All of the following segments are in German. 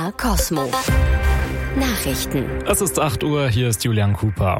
MDR Cosmo. Nachrichten. Es ist 8 Uhr, hier ist Julian Cooper.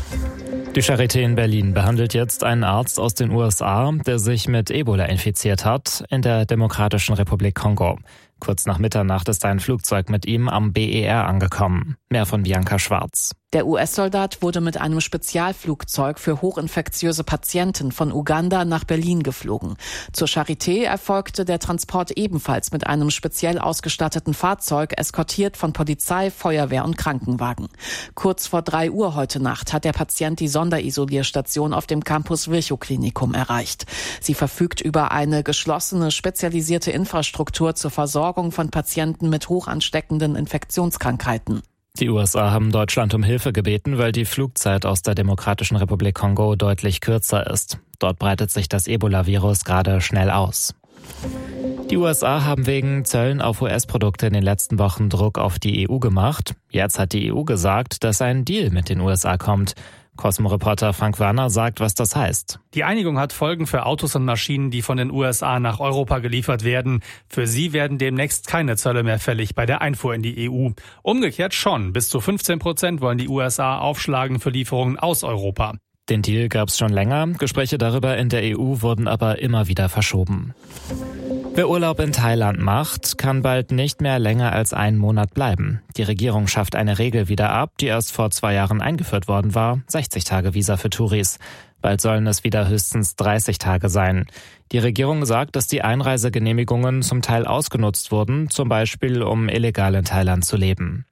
Die Charité in Berlin behandelt jetzt einen Arzt aus den USA, der sich mit Ebola infiziert hat, in der Demokratischen Republik Kongo. Kurz nach Mitternacht ist ein Flugzeug mit ihm am BER angekommen. Mehr von Bianca Schwarz. Der US-Soldat wurde mit einem Spezialflugzeug für hochinfektiöse Patienten von Uganda nach Berlin geflogen. Zur Charité erfolgte der Transport ebenfalls mit einem speziell ausgestatteten Fahrzeug, eskortiert von Polizei, Feuerwehr und Krankenwagen. Kurz vor 3 Uhr heute Nacht hat der Patient die Sonderisolierstation auf dem Campus Virchow-Klinikum erreicht. Sie verfügt über eine geschlossene, spezialisierte Infrastruktur zur Versorgung von Patienten mit hoch ansteckenden Infektionskrankheiten. Die USA haben Deutschland um Hilfe gebeten, weil die Flugzeit aus der Demokratischen Republik Kongo deutlich kürzer ist. Dort breitet sich das Ebola-Virus gerade schnell aus. Die USA haben wegen Zöllen auf US-Produkte in den letzten Wochen Druck auf die EU gemacht. Jetzt hat die EU gesagt, dass ein Deal mit den USA kommt. Cosmo-Reporter Frank Warner sagt, was das heißt. Die Einigung hat Folgen für Autos und Maschinen, die von den USA nach Europa geliefert werden. Für sie werden demnächst keine Zölle mehr fällig bei der Einfuhr in die EU. Umgekehrt schon. Bis zu 15% wollen die USA aufschlagen für Lieferungen aus Europa. Den Deal gab es schon länger. Gespräche darüber in der EU wurden aber immer wieder verschoben. Wer Urlaub in Thailand macht, kann bald nicht mehr länger als einen Monat bleiben. Die Regierung schafft eine Regel wieder ab, die erst vor 2 Jahren eingeführt worden war, 60-Tage-Visa für Touris. Bald sollen es wieder höchstens 30 Tage sein. Die Regierung sagt, dass die Einreisegenehmigungen zum Teil ausgenutzt wurden, zum Beispiel um illegal in Thailand zu leben.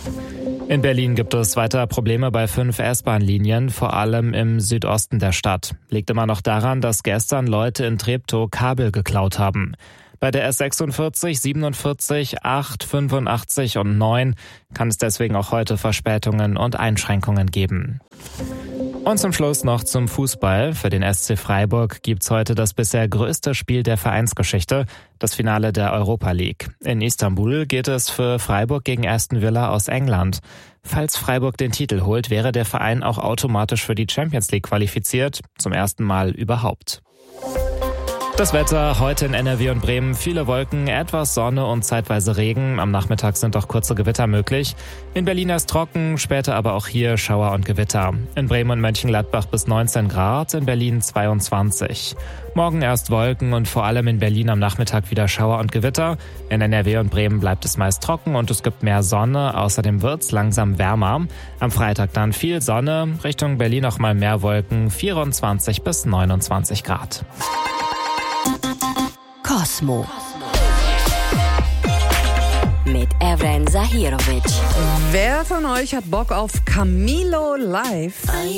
In Berlin gibt es weiter Probleme bei 5 S-Bahn-Linien, vor allem im Südosten der Stadt. Liegt immer noch daran, dass gestern Leute in Treptow Kabel geklaut haben. Bei der S46, 47, 8, 85 und 9 kann es deswegen auch heute Verspätungen und Einschränkungen geben. Und zum Schluss noch zum Fußball. Für den SC Freiburg gibt's heute das bisher größte Spiel der Vereinsgeschichte, das Finale der Europa League. In Istanbul geht es für Freiburg gegen Aston Villa aus England. Falls Freiburg den Titel holt, wäre der Verein auch automatisch für die Champions League qualifiziert, zum ersten Mal überhaupt. Das Wetter heute in NRW und Bremen: viele Wolken, etwas Sonne und zeitweise Regen. Am Nachmittag sind auch kurze Gewitter möglich. In Berlin erst trocken, später aber auch hier Schauer und Gewitter. In Bremen und Mönchengladbach bis 19 Grad, in Berlin 22. Morgen erst Wolken und vor allem in Berlin am Nachmittag wieder Schauer und Gewitter. In NRW und Bremen bleibt es meist trocken und es gibt mehr Sonne. Außerdem wird's langsam wärmer. Am Freitag dann viel Sonne, Richtung Berlin auch mal mehr Wolken, 24 bis 29 Grad. Cosmo. Mit Evren Zahirovic. Wer von euch hat Bock auf Camilo live?